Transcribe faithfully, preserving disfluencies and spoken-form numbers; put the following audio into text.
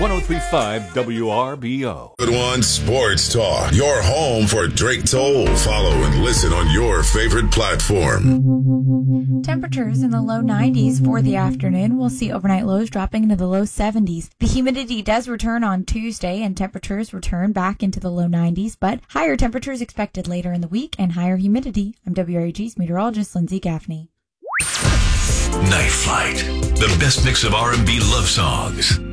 one oh three point five W R B O. Good One Sports Talk. Your home for Drake Toll. Follow and listen on your favorite platform. Temperatures in the low nineties for the afternoon. We'll see overnight lows dropping into the low seventies. The humidity does return on Tuesday and temperatures return back into the low nineties, but higher temperatures expected later in the week and higher humidity. I'm W R A G's meteorologist Lindsay Gaffney. Night Flight, the best mix of R and B love songs.